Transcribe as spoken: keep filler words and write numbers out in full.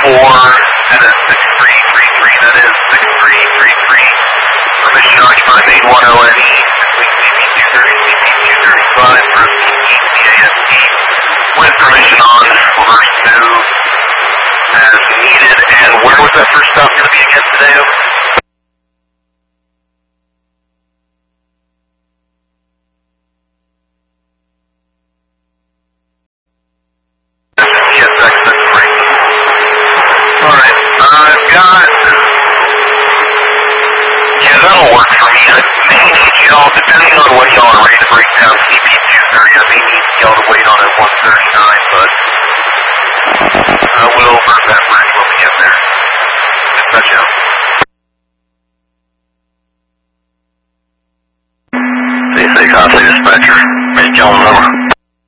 four, and then six three three three, that is six three three three. Permission to occupy main one O N E between C P two thirty and C P two thirty-five for C P A S T with permission on reverse move as needed. And where was that first stop going to be again today? Over? Yes, that's great. Alright, I've got, yeah, that'll work for me. I may need y'all, depending on what y'all are ready to break down C P two thirty, I may need y'all to wait on at one thirty-nine, but I will burn that bridge when we get there. Good touchdown. C six, I'll see dispatcher. Miss Jones, over.